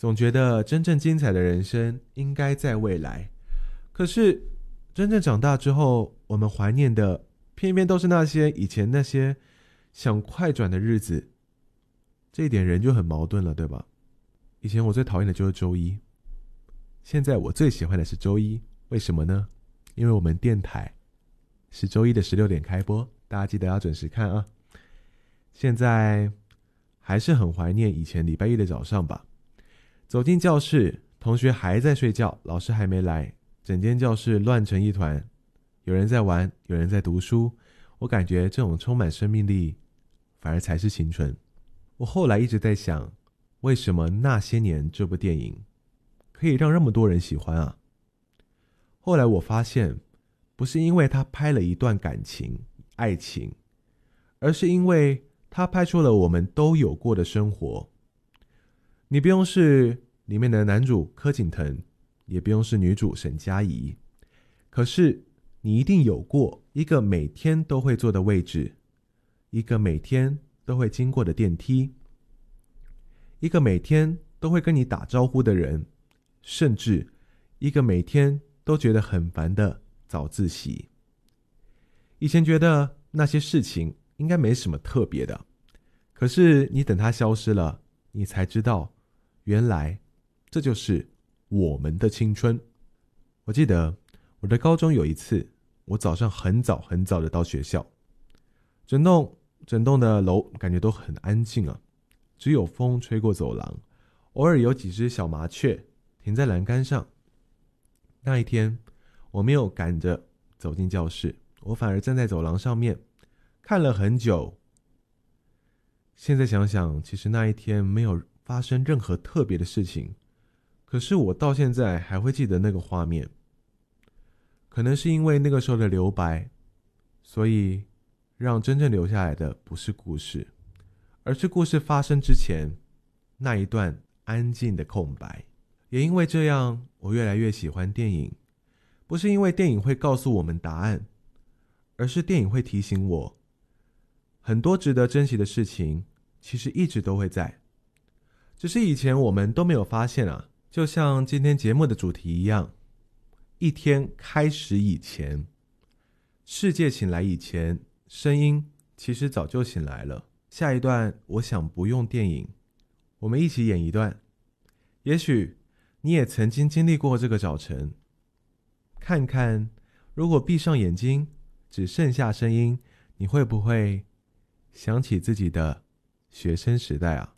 总觉得真正精彩的人生应该在未来，可是真正长大之后，我们怀念的偏偏都是那些以前那些想快转的日子。这一点人就很矛盾了，对吧？以前我最讨厌的就是周一，现在我最喜欢的是周一。为什么呢？因为我们电台是周一的16点开播，大家记得要准时看啊。现在还是很怀念以前礼拜一的早上吧，走进教室，同学还在睡觉，老师还没来，整间教室乱成一团，有人在玩，有人在读书。我感觉这种充满生命力反而才是青春。我后来一直在想，为什么那些年这部电影可以让那么多人喜欢啊？后来我发现，不是因为他拍了一段感情、爱情，而是因为他拍出了我们都有过的生活。你不用是里面的男主柯景腾，也不用是女主沈佳宜，可是你一定有过一个每天都会坐的位置，一个每天都会经过的电梯，一个每天都会跟你打招呼的人，甚至一个每天都觉得很烦的早自习。以前觉得那些事情应该没什么特别的，可是你等它消失了，你才知道原来这就是我们的青春。我记得我的高中有一次，我早上很早很早的到学校，整栋的楼感觉都很安静啊，只有风吹过走廊，偶尔有几只小麻雀停在栏杆上。那一天我没有赶着走进教室，我反而站在走廊上面看了很久。现在想想，其实那一天没有发生任何特别的事情，可是我到现在还会记得那个画面。可能是因为那个时候的留白，所以让真正留下来的不是故事，而是故事发生之前那一段安静的空白。也因为这样，我越来越喜欢电影，不是因为电影会告诉我们答案，而是电影会提醒我，很多值得珍惜的事情其实一直都会在，只是以前我们都没有发现啊。就像今天节目的主题一样，一天开始以前，世界醒来以前，声音其实早就醒来了。下一段我想不用电影，我们一起演一段。也许你也曾经经历过这个早晨，看看如果闭上眼睛只剩下声音，你会不会想起自己的学生时代啊？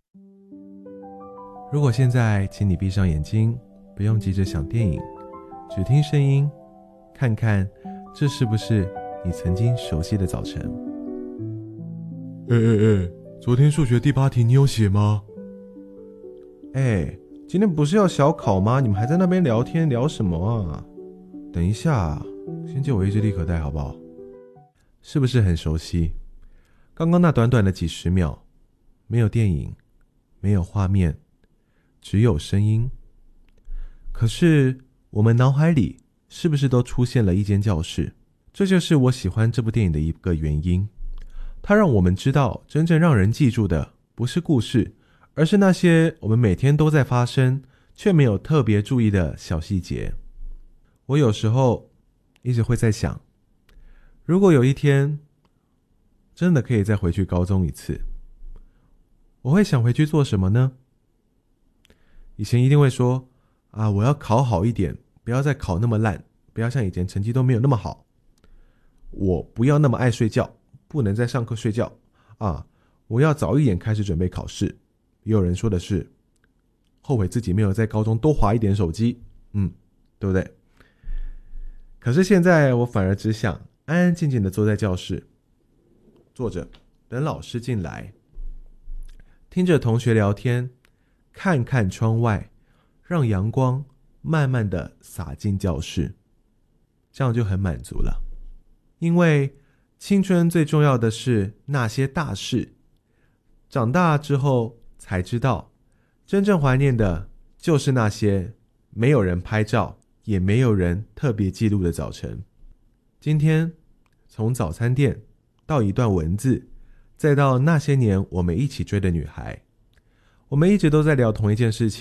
如果现在请你闭上眼睛，不用急着想电影，只听声音，看看这是不是你曾经熟悉的早晨。昨天数学第8题你有写吗？今天不是要小考吗？你们还在那边聊天，聊什么啊？等一下，先借我一支立可带好不好？是不是很熟悉？刚刚那短短的几十秒，没有电影，没有画面，只有声音。可是我们脑海里是不是都出现了一间教室？这就是我喜欢这部电影的一个原因。它让我们知道，真正让人记住的不是故事，而是那些我们每天都在发生却没有特别注意的小细节。我有时候一直会在想，如果有一天真的可以再回去高中一次，我会想回去做什么呢？以前一定会说我要考好一点，不要再考那么烂，不要像以前成绩都没有那么好。我不要那么爱睡觉，不能在上课睡觉我要早一点开始准备考试。也有人说的是，后悔自己没有在高中多滑一点手机，对不对？可是现在我反而只想安安静静的坐在教室，坐着等老师进来，听着同学聊天，看看窗外，让阳光慢慢的洒进教室，这样就很满足了。因为青春最重要的是那些大事，长大之后才知道，真正怀念的就是那些没有人拍照，也没有人特别记录的早晨。今天从早餐店到一段文字，再到那些年我们一起追的女孩，我们一直都在聊同一件事情，